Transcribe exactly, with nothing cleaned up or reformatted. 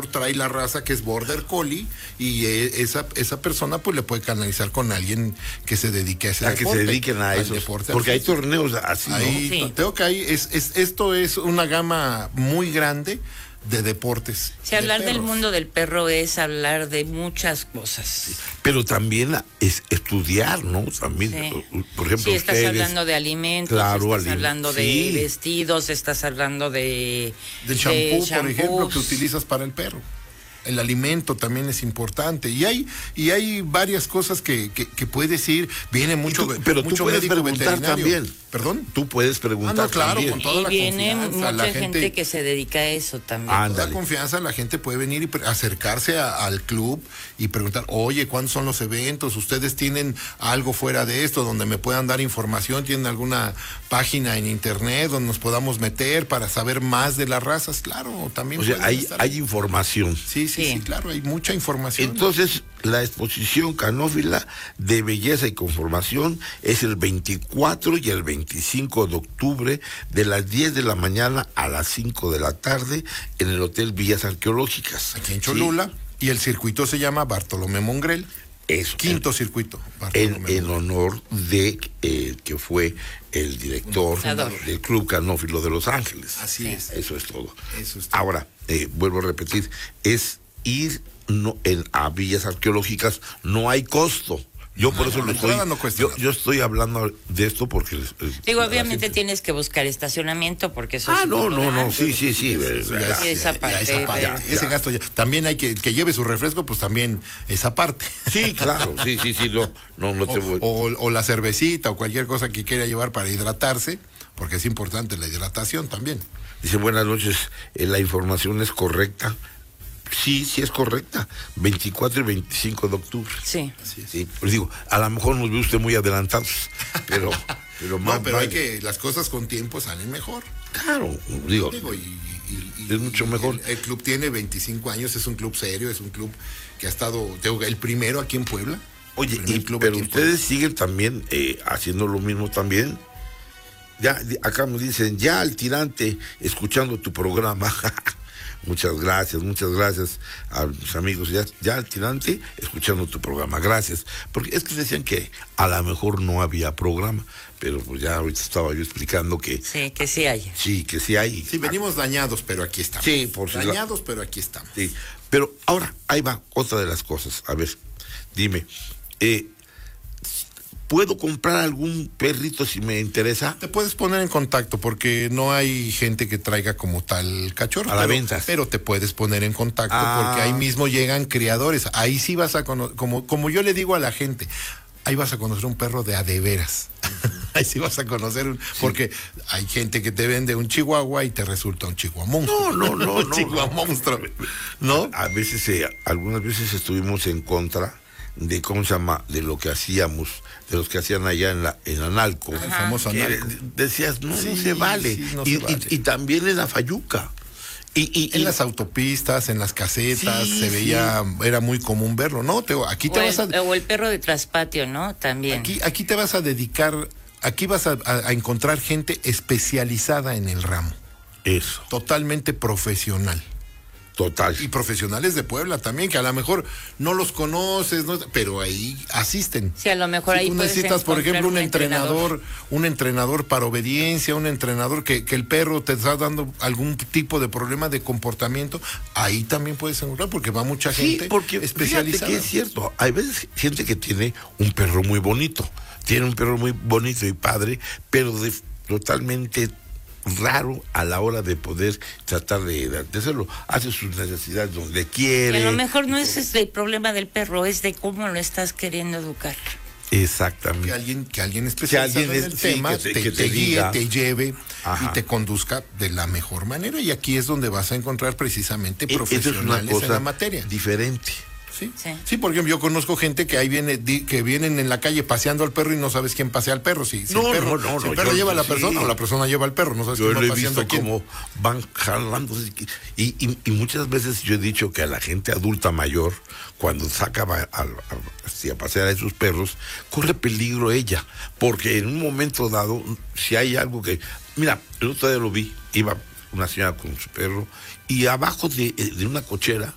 trae la raza que es Border Collie y eh, esa, esa persona pues le puede canalizar con alguien que se dedique a ese a deporte. que se dediquen a eso. Porque hay torneos así, ahí, ¿no? Sí. Tengo que hay, es, es, esto es una gama muy grande de deportes. Si hablar del mundo del perro es hablar de muchas cosas. Pero también es estudiar, ¿no? También, sí. por ejemplo, sí, estás ustedes, hablando de alimentos, claro, estás alim- hablando de sí. vestidos, estás hablando de... Del champú, de por ejemplo, que utilizas para el perro. El alimento también es importante. Y hay y hay varias cosas que, que, que puedes ir. Viene mucho, tú, pero mucho tú puedes médico preguntar veterinario. También. ¿Perdón? Tú puedes preguntar ah, no, claro, también. con toda y la viene confianza. mucha La gente, gente que se dedica a eso también. Con toda confianza la gente puede venir y pre- acercarse a, al club y preguntar, oye, ¿cuándo son los eventos? ¿Ustedes tienen algo fuera de esto donde me puedan dar información? ¿Tienen alguna página en internet donde nos podamos meter para saber más de las razas? Claro, también. O sea, hay, estar hay información. Sí, sí, sí, sí, claro, hay mucha información. Entonces, la exposición canófila de belleza y conformación es el veinticuatro y el veinticinco de octubre de las diez de la mañana a las cinco de la tarde en el Hotel Villas Arqueológicas. Aquí en Cholula. ¿Sí? Y el circuito se llama Bartolomé Mongrel. Eso. Quinto en, circuito. En, en honor de eh, que fue el director Fundador. del Club Canófilo de Los Ángeles. Así es. Eso es todo. Eso es todo. Ahora, eh, vuelvo a repetir, es ir no, en, a villas arqueológicas, no hay costo. Yo por no, eso no, lo estoy, no yo, yo estoy hablando de esto porque... Eh, Digo, obviamente gente... tienes que buscar estacionamiento porque eso Ah, es no, no, no, sí, sí, sí. Eso ya, sí, esa parte, ya, esa parte, ya, ese ya. gasto ya. También hay que, que lleve su refresco, pues también esa parte. Sí, claro, sí, sí, sí, no, no, no te voy. O, o, o la cervecita o cualquier cosa que quiera llevar para hidratarse, porque es importante la hidratación también. Dice, buenas noches, eh, la información es correcta. Sí, sí es correcta. veinticuatro y veinticinco de octubre. Sí. Así es. Sí, pues digo, a lo mejor nos ve usted muy adelantados, pero... pero no, pero vale. hay que, las cosas con tiempo salen mejor. Claro, digo, digo y, y, y, es mucho y mejor. El, el club tiene veinticinco años, es un club serio, es un club que ha estado, digo, el primero aquí en Puebla. Oye, y, pero ustedes siguen también eh, haciendo lo mismo también. Ya, acá me dicen, ya al tirante, escuchando tu programa. Muchas gracias, muchas gracias a mis amigos. Ya, ya al tirante, escuchando tu programa. Gracias. Porque es que decían que a lo mejor no había programa, pero pues ya ahorita estaba yo explicando que... Sí, que sí hay. Sí, que sí hay. Sí, venimos dañados, pero aquí estamos. Sí, por si Dañados, la... pero aquí estamos. Sí, pero ahora, ahí va otra de las cosas. A ver, dime, eh... ¿puedo comprar algún perrito si me interesa? Te puedes poner en contacto porque no hay gente que traiga como tal cachorro. A la pero, venta. Pero te puedes poner en contacto ah. porque ahí mismo llegan criadores. Ahí sí vas a conocer, como, como yo le digo a la gente, ahí vas a conocer un perro de a de veras. Ahí sí vas a conocer un... Sí. Porque hay gente que te vende un chihuahua y te resulta un chihuahua monstruo. No, no, no. un no, chihuahua no. monstruo. ¿No? A, a veces, eh, algunas veces estuvimos en contra de, ¿cómo se llama?, de lo que hacíamos, de los que hacían allá en la en Analco. El famoso Analco. Decías, no, sí, no se vale. Sí, no y, se vale. Y, y también en la Fayuca. Y, y, en y, las autopistas, en las casetas, sí, se veía, sí. Era muy común verlo, ¿no? Te, aquí te o, vas a... el, o el perro de traspatio, ¿no? También. Aquí, aquí te vas a dedicar, aquí vas a, a, a encontrar gente especializada en el ramo. Eso. Totalmente profesional. Total. Y profesionales de Puebla también, que a lo mejor no los conoces, ¿no? Pero ahí asisten. Sí, a lo mejor si ahí tú puedes necesitas, por ejemplo, un, un entrenador, entrenador, un entrenador para obediencia, un entrenador que, que el perro te está dando algún tipo de problema de comportamiento, ahí también puedes encontrar, porque va mucha gente sí, porque especializada. Que es cierto, hay veces gente que tiene un perro muy bonito, tiene un perro muy bonito y padre, pero de, totalmente raro a la hora de poder tratar de, de hacerlo. Hace sus necesidades donde quiere. Y a lo mejor no es este el problema del perro, es de cómo lo estás queriendo educar. Exactamente. Que alguien, que alguien especializado que alguien en el es, tema sí, que te, te, que te, te guíe, diga. te lleve Ajá. y te conduzca de la mejor manera. Y aquí es donde vas a encontrar precisamente e profesionales es una cosa en la materia. Diferente. Sí. Sí. Sí, por ejemplo, yo conozco gente que ahí viene, di, que vienen en la calle paseando al perro y no sabes quién pasea al perro. Si, si no, el perro, no, no, si el no, perro yo, lleva a la sí. persona o la persona lleva al perro, no sabes yo quién va lo he paseando visto a quién. Como van jalando. Y, y, y muchas veces yo he dicho que a la gente adulta mayor, cuando saca a, a, a, a pasear a esos perros, corre peligro ella, porque en un momento dado, si hay algo que... Mira, el otro día lo vi, iba una señora con su perro, y abajo de, de una cochera